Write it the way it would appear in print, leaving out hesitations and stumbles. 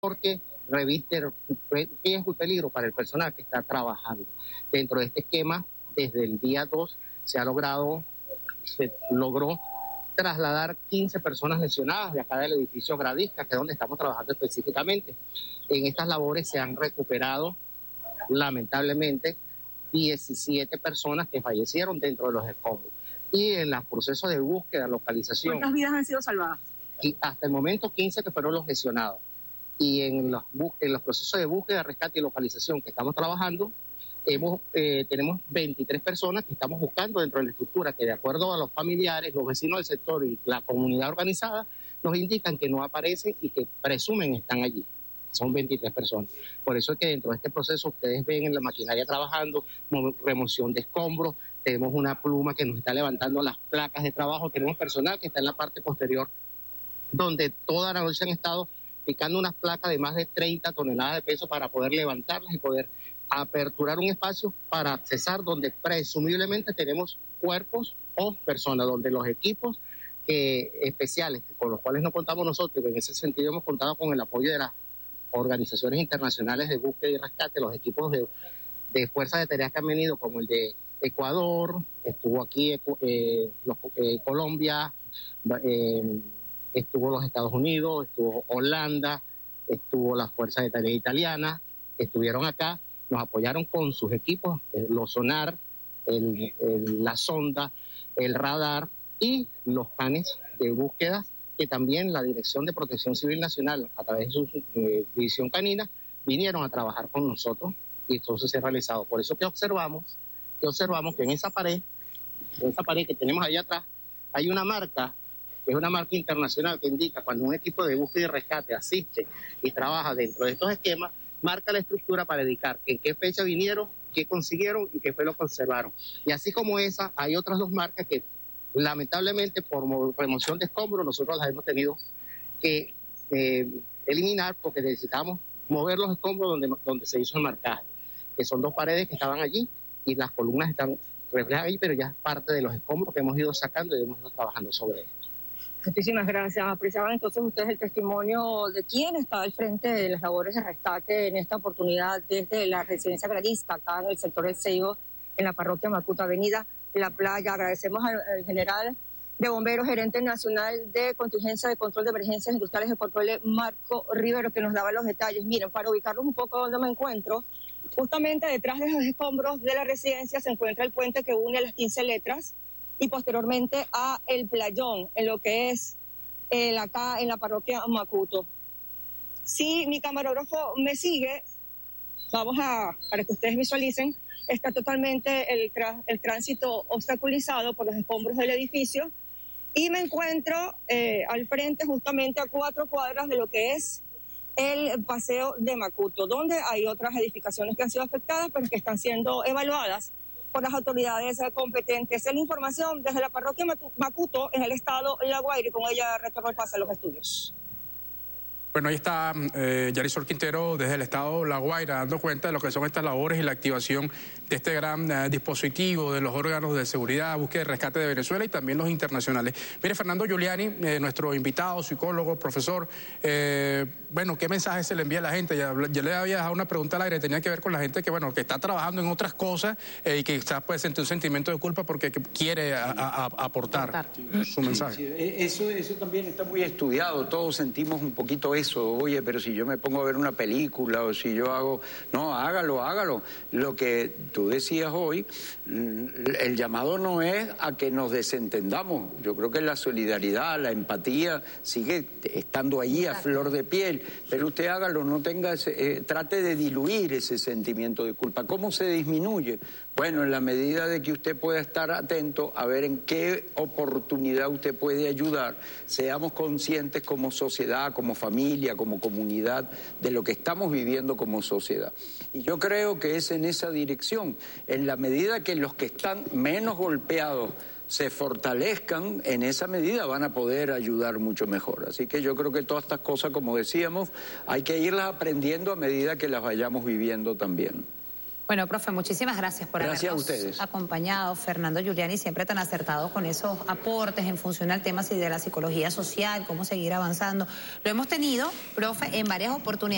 porque reviste riesgo y peligro para el personal que está trabajando. Dentro de este esquema, desde el día 2 se logró trasladar 15 personas lesionadas de acá del edificio Gradisca, que es donde estamos trabajando específicamente. En estas labores se han recuperado, lamentablemente, 17 personas que fallecieron dentro de los escombros. Y en los procesos de búsqueda, localización... ¿Cuántas vidas han sido salvadas? Y hasta el momento 15 que fueron los lesionados. Y en los procesos de búsqueda, rescate y localización que estamos trabajando, tenemos 23 personas que estamos buscando dentro de la estructura, que de acuerdo a los familiares, los vecinos del sector y la comunidad organizada, nos indican que no aparecen y que presumen están allí. Son 23 personas. Por eso es que dentro de este proceso ustedes ven en la maquinaria trabajando, remoción de escombros, tenemos una pluma que nos está levantando las placas de trabajo, tenemos personal que está en la parte posterior, donde toda la noche han estado picando unas placas de más de 30 toneladas de peso para poder levantarlas y poder aperturar un espacio para accesar donde presumiblemente tenemos cuerpos o personas, donde los equipos especiales con los cuales no contamos nosotros, en ese sentido hemos contado con el apoyo de las organizaciones internacionales de búsqueda y rescate, los equipos de fuerzas de tareas que han venido, como el de Ecuador, estuvo aquí Colombia, estuvo los Estados Unidos, estuvo Holanda, estuvo las fuerzas de tarea italianas, estuvieron acá, nos apoyaron con sus equipos, los sonar, la sonda, el radar y los panes de búsqueda, que también la Dirección de Protección Civil Nacional, a través de su división canina, vinieron a trabajar con nosotros y entonces se ha realizado. Por eso que observamos que en esa pared que tenemos ahí atrás, hay una marca, que es una marca internacional que indica cuando un equipo de búsqueda y rescate asiste y trabaja dentro de estos esquemas, marca la estructura para indicar en qué fecha vinieron, qué consiguieron y qué fue lo que observaron. Y así como esa, hay otras dos marcas que lamentablemente por remoción de escombros nosotros las hemos tenido que eliminar porque necesitamos mover los escombros donde se hizo el marcaje, que son dos paredes que estaban allí y las columnas están reflejadas ahí, pero ya es parte de los escombros que hemos ido sacando y hemos ido trabajando sobre esto. Muchísimas gracias. Apreciaban entonces ustedes el testimonio de quién está al frente de las labores de rescate en esta oportunidad desde la residencia Gradisca, acá en el sector del Ceibo, en la parroquia Macuto, Avenida La Playa. Agradecemos al general de bomberos, gerente nacional de contingencia de control de emergencias industriales de Portuele, Marco Rivero, que nos daba los detalles. Miren, para ubicarlos un poco donde me encuentro, justamente detrás de los escombros de la residencia se encuentra el puente que une las 15 letras y posteriormente a el playón, en lo que es acá en la parroquia Macuto. Si mi camarógrafo me sigue, para que ustedes visualicen, está totalmente el tránsito obstaculizado por los escombros del edificio y me encuentro al frente justamente a 4 cuadras de lo que es el paseo de Macuto, donde hay otras edificaciones que han sido afectadas pero que están siendo evaluadas por las autoridades competentes. Es la información desde la parroquia Macuto en el estado La Guaira y con ella retorno al pase a los estudios. Bueno, ahí está Yarisol Quintero desde el estado La Guaira dando cuenta de lo que son estas labores y la activación de este gran dispositivo de los órganos de seguridad, búsqueda y rescate de Venezuela y también los internacionales. Mire, Fernando Giuliani, nuestro invitado, psicólogo, profesor, bueno, ¿qué mensaje se le envía a la gente? Ya le había dejado una pregunta al aire, tenía que ver con la gente que, bueno, que está trabajando en otras cosas y que quizás puede sentir un sentimiento de culpa porque quiere aportar su mensaje. Sí, eso también está muy estudiado, todos sentimos un poquito eso, oye, pero si yo me pongo a ver una película o si yo hago... No, hágalo. Lo que tú decías hoy, el llamado no es a que nos desentendamos. Yo creo que la solidaridad, la empatía sigue estando allí a flor de piel, pero usted hágalo, no tenga trate de diluir ese sentimiento de culpa. ¿Cómo se disminuye? Bueno, en la medida de que usted pueda estar atento a ver en qué oportunidad usted puede ayudar, seamos conscientes como sociedad, como familia, como comunidad, de lo que estamos viviendo como sociedad. Y yo creo que es en esa dirección, en la medida que los que están menos golpeados se fortalezcan, en esa medida van a poder ayudar mucho mejor. Así que yo creo que todas estas cosas, como decíamos, hay que irlas aprendiendo a medida que las vayamos viviendo también. Bueno, profe, muchísimas gracias por habernos acompañado. Fernando Giuliani, siempre tan acertado con esos aportes en función al tema de la psicología social, cómo seguir avanzando. Lo hemos tenido, profe, en varias oportunidades.